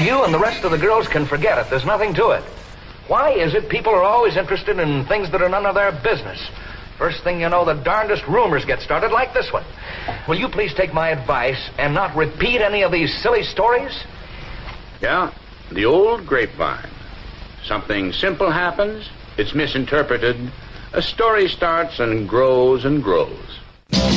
you and the rest of the girls can forget it. There's nothing to it. Why is it people are always interested in things that are none of their business? First thing you know, the darndest rumors get started like this one. Will you please take my advice and not repeat any of these silly stories? Yeah, the old grapevine. Something simple happens, it's misinterpreted. A story starts and grows and grows.